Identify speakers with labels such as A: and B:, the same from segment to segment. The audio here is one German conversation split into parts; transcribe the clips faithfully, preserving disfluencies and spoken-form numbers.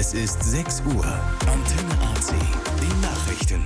A: Es ist sechs Uhr. Antenne A C. Die Nachrichten.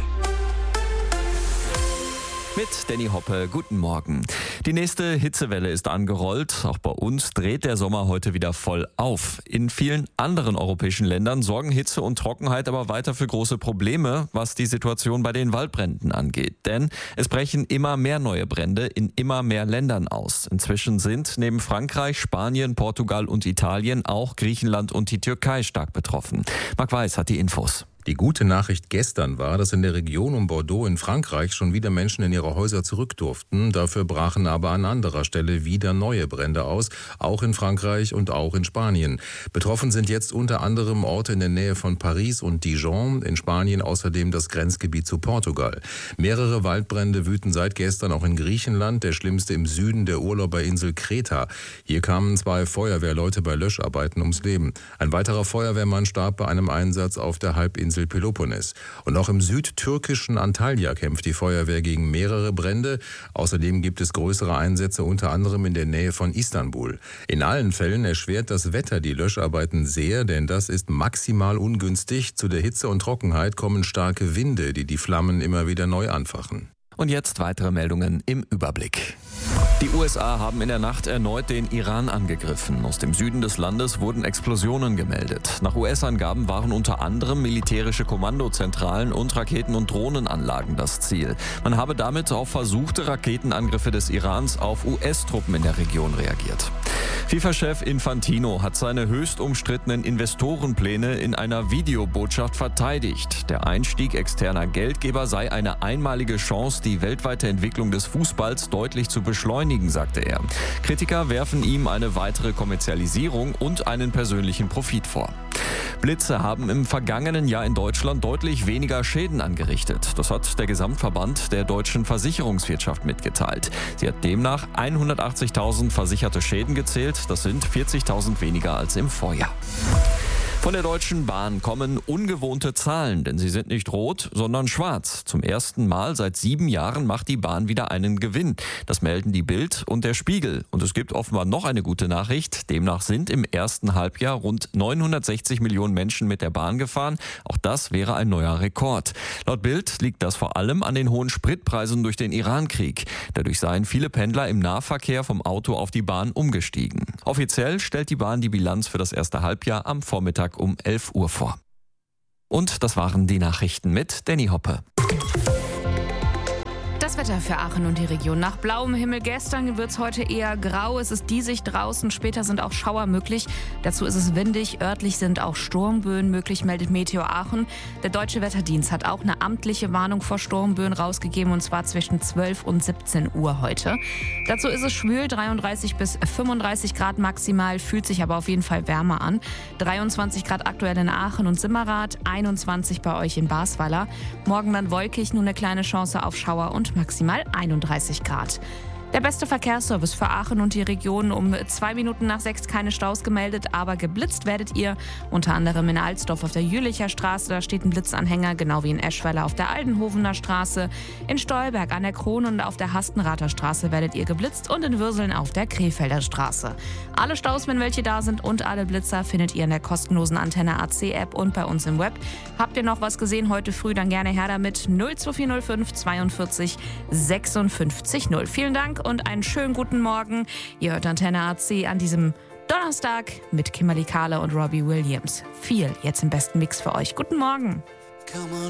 B: Mit Danny Hoppe, guten Morgen. Die nächste Hitzewelle ist angerollt. Auch bei uns dreht der Sommer heute wieder voll auf. In vielen anderen europäischen Ländern sorgen Hitze und Trockenheit aber weiter für große Probleme, was die Situation bei den Waldbränden angeht. Denn es brechen immer mehr neue Brände in immer mehr Ländern aus. Inzwischen sind neben Frankreich, Spanien, Portugal und Italien auch Griechenland und die Türkei stark betroffen. Marc Weiß hat die Infos.
C: Die gute Nachricht gestern war, dass in der Region um Bordeaux in Frankreich schon wieder Menschen in ihre Häuser zurück durften. Dafür brachen aber an anderer Stelle wieder neue Brände aus, auch in Frankreich und auch in Spanien. Betroffen sind jetzt unter anderem Orte in der Nähe von Paris und Dijon, in Spanien außerdem das Grenzgebiet zu Portugal. Mehrere Waldbrände wüten seit gestern auch in Griechenland, der schlimmste im Süden der Urlauberinsel Kreta. Hier kamen zwei Feuerwehrleute bei Löscharbeiten ums Leben. Ein weiterer Feuerwehrmann starb bei einem Einsatz auf der Halbinsel Peloponnes. Und auch im südtürkischen Antalya kämpft die Feuerwehr gegen mehrere Brände. Außerdem gibt es größere Einsätze, unter anderem in der Nähe von Istanbul. In allen Fällen erschwert das Wetter die Löscharbeiten sehr, denn das ist maximal ungünstig. Zu der Hitze und Trockenheit kommen starke Winde, die die Flammen immer wieder neu anfachen.
B: Und jetzt weitere Meldungen im Überblick. Die U S A haben in der Nacht erneut den Iran angegriffen. Aus dem Süden des Landes wurden Explosionen gemeldet. Nach U S-Angaben waren unter anderem militärische Kommandozentralen und Raketen- und Drohnenanlagen das Ziel. Man habe damit auf versuchte Raketenangriffe des Irans auf U S-Truppen in der Region reagiert. FIFA-Chef Infantino hat seine höchst umstrittenen Investorenpläne in einer Videobotschaft verteidigt. Der Einstieg externer Geldgeber sei eine einmalige Chance, die weltweite Entwicklung des Fußballs deutlich zu beschleunigen, sagte er. Kritiker werfen ihm eine weitere Kommerzialisierung und einen persönlichen Profit vor. Blitze haben im vergangenen Jahr in Deutschland deutlich weniger Schäden angerichtet. Das hat der Gesamtverband der deutschen Versicherungswirtschaft mitgeteilt. Sie hat demnach hundertachtzigtausend versicherte Schäden gezählt. Das sind vierzigtausend weniger als im Vorjahr. Von der Deutschen Bahn kommen ungewohnte Zahlen, denn sie sind nicht rot, sondern schwarz. Zum ersten Mal seit sieben Jahren macht die Bahn wieder einen Gewinn. Das melden die Bild und der Spiegel. Und es gibt offenbar noch eine gute Nachricht. Demnach sind im ersten Halbjahr rund neunhundertsechzig Millionen Menschen mit der Bahn gefahren. Auch das wäre ein neuer Rekord. Laut Bild liegt das vor allem an den hohen Spritpreisen durch den Irankrieg. Dadurch seien viele Pendler im Nahverkehr vom Auto auf die Bahn umgestiegen. Offiziell stellt die Bahn die Bilanz für das erste Halbjahr am Vormittag um elf Uhr vor. Und das waren die Nachrichten mit Danny Hoppe.
D: Das Wetter für Aachen und die Region. Nach blauem Himmel gestern wird es heute eher grau. Es ist diesig draußen. Später sind auch Schauer möglich. Dazu ist es windig. Örtlich sind auch Sturmböen möglich, meldet Meteo Aachen. Der Deutsche Wetterdienst hat auch eine amtliche Warnung vor Sturmböen rausgegeben, und zwar zwischen zwölf und siebzehn Uhr heute. Dazu ist es schwül, dreiunddreißig bis fünfunddreißig Grad maximal, fühlt sich aber auf jeden Fall wärmer an. dreiundzwanzig Grad aktuell in Aachen und Simmerath, einundzwanzig bei euch in Basweiler. Morgen dann wolkig, nur eine kleine Chance auf Schauer und maximal einunddreißig Grad. Der beste Verkehrsservice für Aachen und die Region. Um zwei Minuten nach sechs keine Staus gemeldet, aber geblitzt werdet ihr. Unter anderem in Alsdorf auf der Jülicher Straße, da steht ein Blitzanhänger, genau wie in Eschweiler auf der Aldenhovener Straße. In Stolberg an der Kron und auf der Hastenrather Straße werdet ihr geblitzt und in Würseln auf der Krefelder Straße. Alle Staus, wenn welche da sind, und alle Blitzer findet ihr in der kostenlosen Antenne A C App und bei uns im Web. Habt ihr noch was gesehen heute früh, dann gerne her damit. null zwei vier null fünf zweiundvierzig sechsundfünfzig null. Vielen Dank und einen schönen guten Morgen. Ihr hört Antenne A C an diesem Donnerstag mit Kimberly Kahle und Robbie Williams. Viel jetzt im besten Mix für euch. Guten Morgen.
E: Come on.